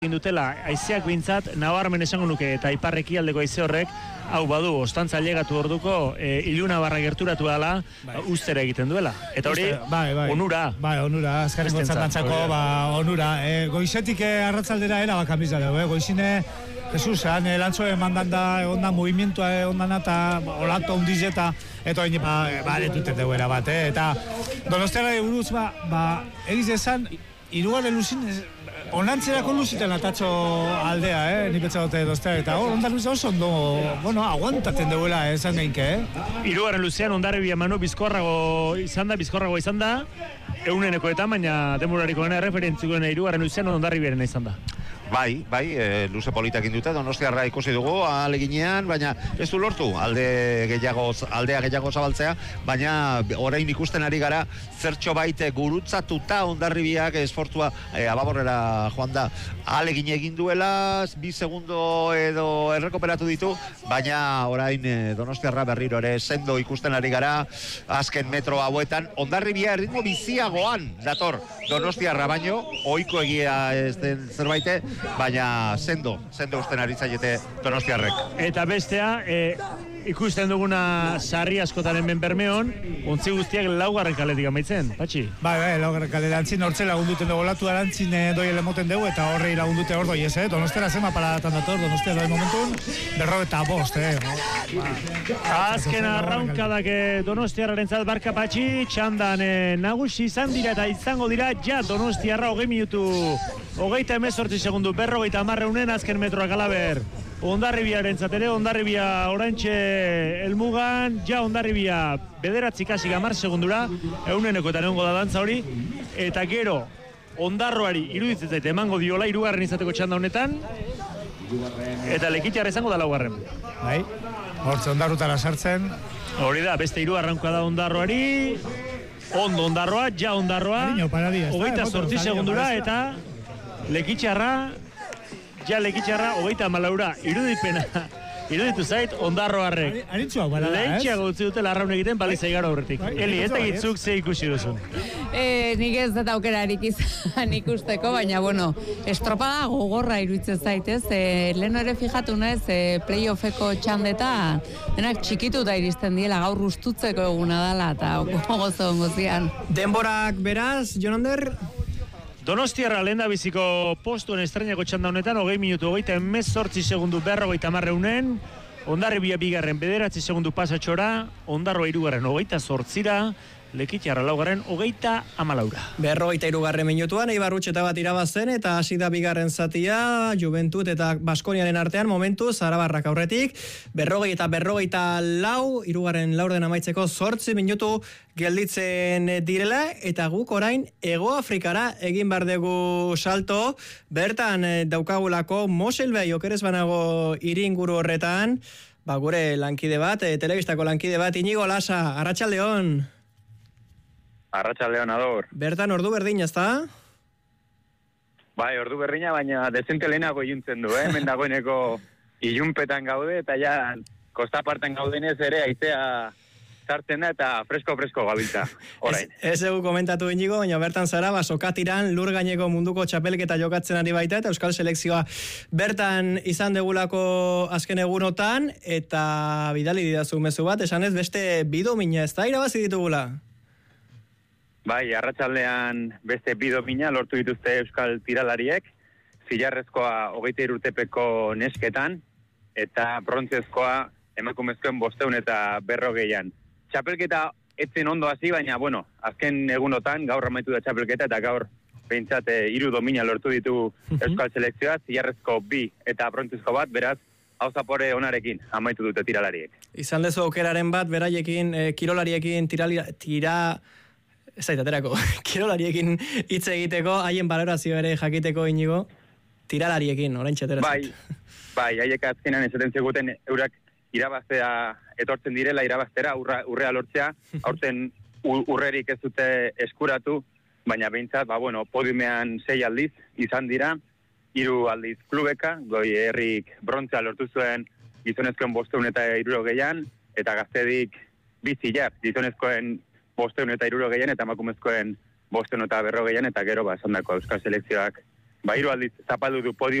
egin dutela, haizeak bintzat, nabarmen esango nuke, eta iparrekialdeko haize horrek, hau badu, ostantza llegatu orduko, iluna barra gerturatu dela, ustera egiten duela. Eta hori, onura. Bai, onura, azkarren gotzantantzako, onura. Goizetik arratzaldera era bakamiz da, goizine, Jesus, lantzoen mandan da, ondan movimientua, ondan eta olato undiz eta hori letuten duela bat, eta Donostiara buruz, egiz esan, irugarren luzin, onantzerako luziten atatxo aldea, nik betza dute Donostia, eta ondan luzea oso ondo, aguantaten duela, esan geinke, Hirugarren luzean Hondarribia Manu bizkorrago izan da, euneneko eta baina demorariko gana referentzikoen hirugarren luzean Hondarribiaren izan da. Bai, luze politak indute, Donostiarra ikusi dugu, aleginean, baina ez du lortu aldea gehiago zabaltzea, baina orain ikusten ari gara, zertxo baite gurutzatuta Hondarribiak esfortzua ababorrera joan da. Alegine egin duela, 2 segundo edo errekoperatu ditu, baina orain Donostiarra berriro ere sendo ikusten ari gara, azken metro hauetan, Hondarribia erritmo biziagoan dator Donostiarra baino, ohiko egia ez den zerbaite, baina sendo usten ari zailete Donostiarrek. Eta bestea, ikusten duguna sarri askotaren Bermeon, ontzi guztiak laugarren kaletik amaitzen, Patxi? Bai, laugarren kaletik antzin, hortze lagunduten dugu latu arantzin doi elemoten dugu, eta horrei lagundute hor doi ez, Donostiara zema paradatan dator, Donostiara doi momentun, 45, Azken arraunkadak Donostiarraren zat barka Patxi, txandan nagusi izan dira eta izango dira, ja Donostiarra 20 minutu, 38 segundu, 50 azken metroak alaber. Hondarribiaren zatere, Hondarribia oraintxe elmugan, ja Hondarribia 9 segundura, euneneko eta neongo da dantza hori, eta gero, Ondarroari iruditzen zaite emango diola, 3. izateko txanda honetan, eta Lekitxarra izango da 4. Bai, hortze Ondarrutara sartzen. Hori da, beste 3 arrankoa da Ondarroari, ondo Ondarroa, ja Ondarroa, 28 segundura, eta Lekitxarra, ja Lekitxarra, 34, iruditu zait, Ondarroarrek. Aritzuak bada da, Lehentxeago utzi dute larraun egiten baliza igaro aurretik. Eli, ez da gitzuk ze ikusi duzun. Nik ez dut aukerarik izan ikusteko, baina, estropada gogorra iruditzen zaitez. Lehen ere fijatu naiz, playoffeko txandeta, denak txikituta iristen diela, gaur ustutzeko eguna dela, eta gozo ongozian. Denborak beraz, Jonander? Donostiarra lehen da biziko postuen estrenako txanda honetan, 20 minutu, 28 segundu 50 Hondarribia bigarren 9 segundu pasatxora, Ondarroa 3 28 Lekitxarra 4 34. 53 minutuan, Eibar Utxeta bat irabazten eta hasi da bigarren zatia, Juventud eta Baskoniaren artean momentu, Zarabarrak aurretik, 40 eta 44, 3. laurden amaitzeko 8 minutu gelditzen direla, eta guk orain Hego Afrikara egin bar dugu salto, bertan daukagulako Moselbei okerez banago iringuru horretan, gure lankide bat, telebistako lankide bat, Inigo Lasa, Arratsaldeon. Arratsaldeon Ador. Bertan ordu berdina, ezta? Bai, ordu berdina, baina dezente lehenago iluntzen du, hemen dagoeneko ilunpetan gaude, eta ja, kostaparten gaudenez ere, aizea sartzen da, eta fresko gabiltza, orain. Ez egu komentatu Inigo, baina bertan zara, sokatiran lur gaineko munduko txapelketa jokatzen ari baita, eta Euskal Selekzioa bertan izan degulako azken egunotan, eta bidali didazu mezu bat, esanez beste bidomina, ez da, irabazi ditugula? Bai, arratsaldean beste bidomina lortu dituzte euskal tiralariek, zilarrezkoa 23 urtepeko nesketan, eta brontzezkoa emakumezkoen 500 eta 40. Txapelketa etzen ondo hasi, baina, azken egunotan gaur amaitu da txapelketa, eta gaur behintzat 3 domina lortu ditu euskal selekzioa, zilarrezko 2 eta brontzezko bat, beraz, hau zapore onarekin amaitu dute tiralariek. Izan dezu aukeraren bat, beraiekin, kirolariekin kirolariekin hitz egiteko, haien balorazio ere jakiteko Inigo, tiralariekin, orain txatera. Bai, haiek azkenan esaten zeguten eurak irabaztea etortzen direla, irabaztera, urrea lortzea, aurten urrerik ez dute eskuratu, baina behintzat, podiumean 6 aldiz izan dira, 3 aldiz klubeka, goi herrik brontzea lortu zuen gizonezkoen 500 eta 60, eta gaztedik 2 zilar, gizonezkoen 500 eta 60 eta emakumezkoen 500 eta 40, eta gero esandako euskal selekzioak Ba, hiru aldiz zapaldu du podio